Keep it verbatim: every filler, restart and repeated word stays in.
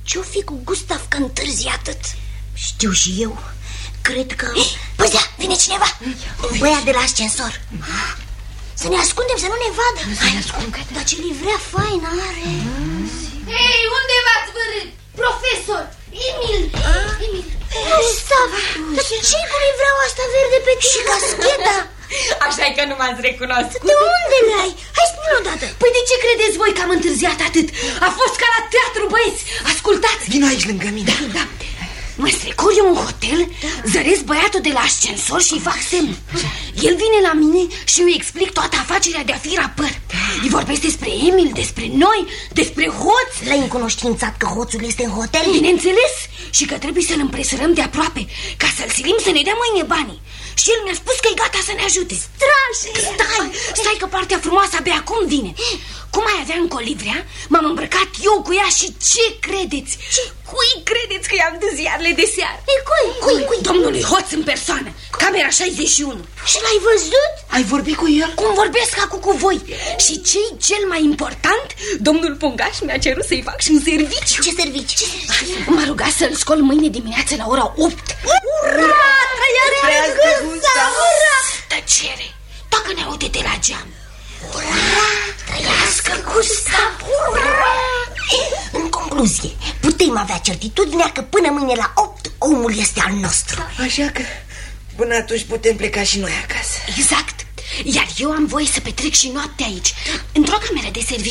Ce-o fi cu Gustav că întârzi atât? Știu și eu. Cred că... Păzea, vine cineva. Un băiat de la ascensor. Să ne ascundem, să nu ne vadă. Hai, dar ce livrea faină are. Hei, unde v-ați vărât? Profesor, Emil, Emil. Gustav, dar ce-i cu livreaua asta verde pe tine? Și cascheta? Așa-i că nu m-ați recunoscut. De unde le-ai? Hai, spune odată. Păi de ce credeți voi că am întârziat atât? A fost ca la teatru, băieți. Ascultați. Vino aici lângă mine. Da, da. Mă strecor eu în hotel, da. Zăresc băiatul de la ascensor și îi fac semn. El vine la mine și îi explic toată afacerea de a fi rapăr. Da. Îi vorbesc despre Emil, despre noi, despre hoț. L-ai încunoștințat că hoțul este în hotel? Bineînțeles. Și că trebuie să-l împresărăm de aproape, ca să-l silim să ne dea mâine banii. Și el mi-a spus că e gata să ne ajute. Strașe! Stai, stai că partea frumoasă abia acum vine. Cum ai avea încă o livrea, m-am îmbrăcat eu cu ea și ce credeți? Ce? Cui credeți că i-am dus ziarele de seară? E cui? Cui? Cui? Domnului Hoț în persoană, camera șaizeci și unu. Și l-ai văzut? Ai vorbit cu el? Cum vorbesc acum cu voi. Și ce-i cel mai important? Domnul Pungaș mi-a cerut să-i fac și un serviciu. Ce serviciu? Ce serviciu? M-a rugat să-l scol mâine dimineață la ora opt. Ura! Trăiască Gustav! Ura! Tăcere! Dacă ne aude de la geam. Ura! Trăiască Gustav! Ura! În concluzie, putem avea certitudinea că până mâine la opt omul este al nostru. Așa că până atunci putem pleca și noi acasă. Exact. Iar eu am voie să petrec și noaptea aici, într-o cameră de serviciu.